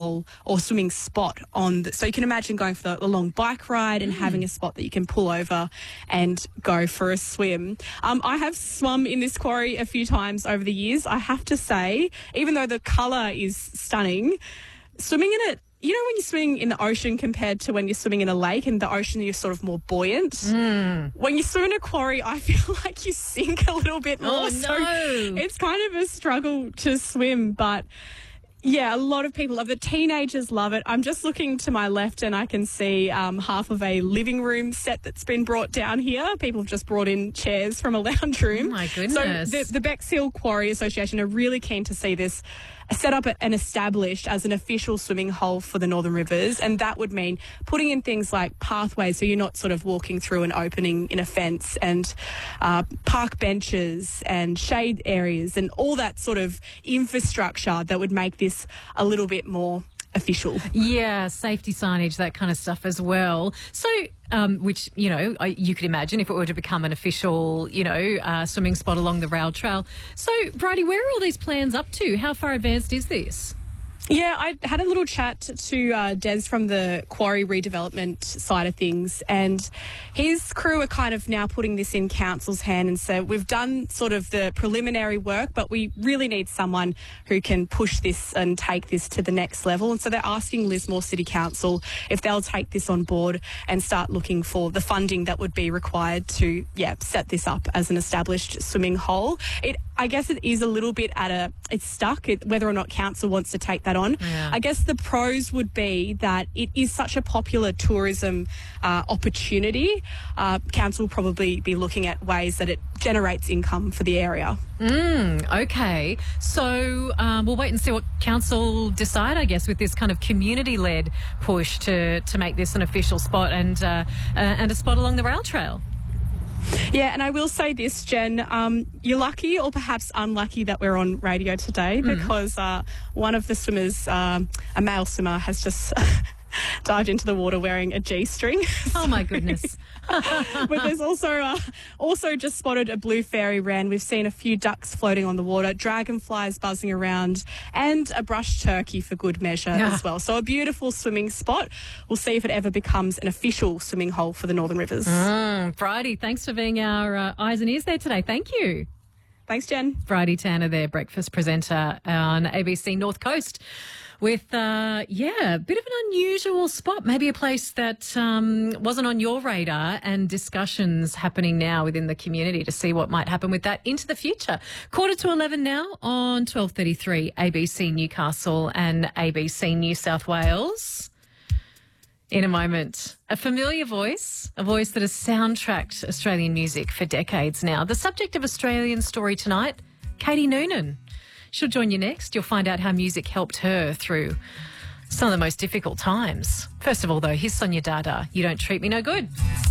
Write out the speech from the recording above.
hole or swimming spot so you can imagine going for the long bike ride and having a spot that you can pull over and go for a swim. I have swum in this quarry a few times over the years. I have to say, even though the colour is stunning, swimming in it, you know, when you're swimming in the ocean compared to when you're swimming in a lake, in the ocean you're sort of more buoyant. When you swim in a quarry, I feel like you sink a little bit more. Oh, no. So it's kind of a struggle to swim, but yeah, a lot of people love it. The teenagers love it. I'm just looking to my left and I can see half of a living room set that's been brought down here. People have just brought in chairs from a lounge room. Oh, my goodness. So the Bexhill Quarry Association are really keen to see this set up and established as an official swimming hole for the Northern Rivers, and that would mean putting in things like pathways so you're not sort of walking through an opening in a fence, and park benches and shade areas and all that sort of infrastructure that would make this a little bit more official. Yeah, safety signage, that kind of stuff as well. So, which, you know, you could imagine if it were to become an official, you know, swimming spot along the rail trail. So, Bridie, where are all these plans up to? How far advanced is this? Yeah, I had a little chat to Des from the quarry redevelopment side of things, and his crew are kind of now putting this in council's hand and said, we've done sort of the preliminary work, but we really need someone who can push this and take this to the next level. And so they're asking Lismore City Council if they'll take this on board and start looking for the funding that would be required to, set this up as an established swimming hole. I guess it is a little bit it's stuck, whether or not council wants to take that on. Yeah. I guess the pros would be that it is such a popular tourism opportunity. Council will probably be looking at ways that it generates income for the area. Okay. So we'll wait and see what council decide, I guess, with this kind of community-led push to make this an official spot and a spot along the rail trail. Yeah, and I will say this, Jen, you're lucky or perhaps unlucky that we're on radio today because one of the swimmers, a male swimmer, has just dived into the water wearing a G-string. Oh, my goodness. But there's also just spotted a blue fairy wren. We've seen a few ducks floating on the water, dragonflies buzzing around, and a brush turkey for good measure as well. So a beautiful swimming spot. We'll see if it ever becomes an official swimming hole for the Northern Rivers. Bridie, thanks for being our eyes and ears there today. Thank you. Thanks, Jen. Bridie Tanner there, breakfast presenter on ABC North Coast. With, a bit of an unusual spot, maybe a place that wasn't on your radar, and discussions happening now within the community to see what might happen with that into the future. 11:15 now on 12:33 ABC Newcastle and ABC New South Wales. In a moment, a familiar voice, a voice that has soundtracked Australian music for decades now. The subject of Australian Story tonight, Katie Noonan. She'll join you next. You'll find out how music helped her through some of the most difficult times. First of all, though, here's Sonia Dada, You Don't Treat Me No Good.